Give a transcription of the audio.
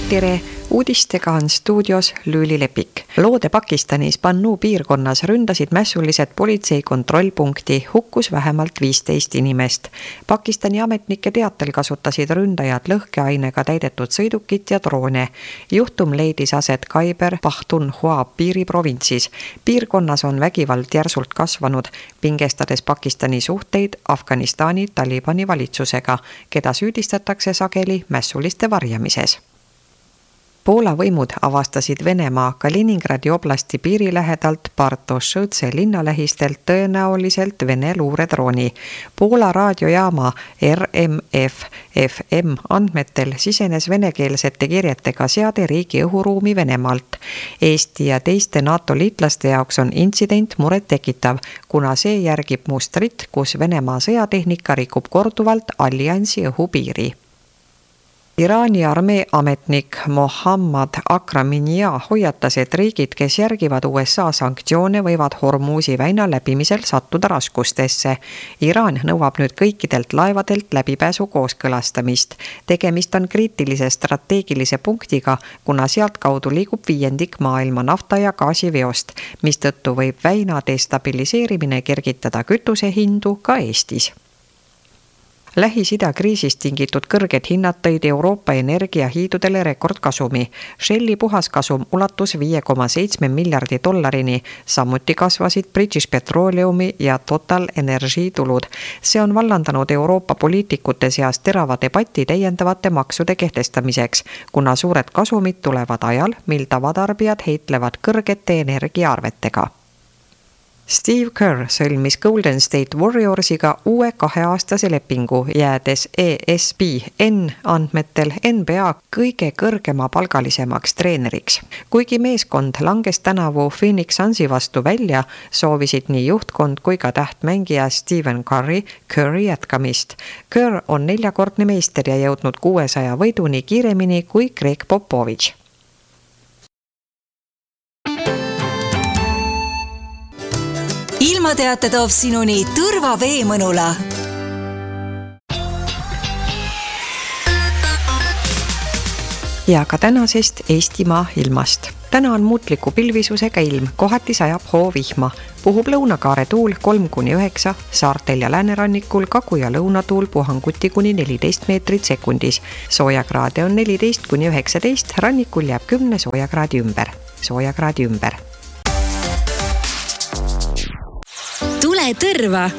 Tere! Uudistega on stuudios Lüüli Lepik. Loode Pakistanis Bannu piirkonnas ründasid mässulised politsei kontrollpunkti, hukkus vähemalt 15 inimest. Pakistani ametnike teatel kasutasid ründajad lõhkeainega täidetud sõidukit ja droone. Juhtum leidis aset Khyber Pakhtunkhwa piiriprovintsis. Piirkonnas on vägivald järsult kasvanud, pingestades Pakistani suhteid Afganistani Talibani valitsusega, keda süüdistatakse sageli mässuliste varjamises. Poola võimud avastasid Venemaa Kaliningradi oblasti piiri lähedalt Bartoszce linnalähistelt tõenäoliselt Vene luuredrooni. Poola raadiojaama RMF FM andmetel sisenes venekeelsete kirjetega seade riigi õhuruumi Venemaalt. Eesti ja teiste NATO liitlaste jaoks on intsident muret tekitav, kuna see järgib mustrit, kus Venemaa sõjatehnika rikub korduvalt alliansi õhupiiri. Iraani armee ametnik Mohammad Akraminija hoiatas, et riigid, kes järgivad USA sanktsioone, võivad Hormuzi väina läbimisel sattuda raskustesse. Iraan nõuab nüüd kõikidelt laevadelt läbipääsu kooskõlastamist. Tegemist on kriitilise strateegilise punktiga, kuna sealt kaudu liigub 5% maailma nafta- ja gaasiveost, mistõttu võib väina destabiliseerimine kergitada kütusehindu ka Eestis. Lähis-Ida kriisist tingitud kõrged hinnad tõid Euroopa energiahiidudele rekordkasumi. Shelli puhaskasum ulatus 5,7 miljardi dollarini, samuti kasvasid British Petroleumi ja Total Energy tulud. See on vallandanud Euroopa poliitikute seas terava debatti täiendavate maksude kehtestamiseks, kuna suured kasumid tulevad ajal, mil tavatarbijad heitlevad kõrgete energiaarvetega. Steve Kerr sõlmis Golden State Warriorsiga uue 2-aastase lepingu, jäädes ESPN andmetel NBA kõige kõrgema palgalisemaks treeneriks. Kuigi meeskond langes tänavu Phoenix Sunsi vastu välja, soovisid nii juhtkond kui ka tähtmängija Stephen Curry jätkamist. Kerr on 4-kordne meister ja jõudnud 600 võiduni kiiremini kui Greg Popovich. Ilmateate toob sinuni Tõrva veemõnula. Ja ka tänasest Eestimaa ilmast. Täna on muutliku pilvisusega ilm, kohati sajab hoovihma. Puhub lõunakaare tuul 3-9, saartel ja läänerannikul kagu- ja lõunatuul puhanguti kuni 14 meetrit sekundis. Soojakraade on 14-19, rannikul jääb 10 soojakraadi ümber. Tule Tõrva!